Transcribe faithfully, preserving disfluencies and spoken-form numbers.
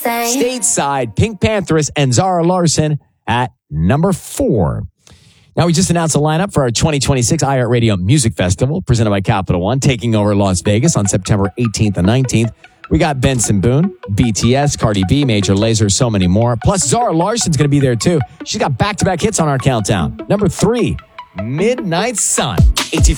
say. Stateside, Pink Panthers and Zara Larsson at number four. Now, we just announced a lineup for our twenty twenty-six iHeartRadio Music Festival, presented by Capital One, taking over Las Vegas on September eighteenth and nineteenth. We got Benson Boone, B T S, Cardi B, Major Lazer, so many more. Plus, Zara Larsson's going to be there, too. She's got back-to-back hits on our countdown. Number three, Midnight Sun. eighteen